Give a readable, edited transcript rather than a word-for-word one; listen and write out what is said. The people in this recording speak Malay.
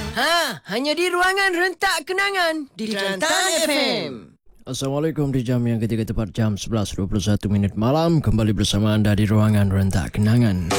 Hanya di ruangan rentak kenangan di Kelantan FM. Assalamualaikum, di jam yang ketiga tepat jam 11.21 malam. Kembali bersama anda di ruangan rentak kenangan.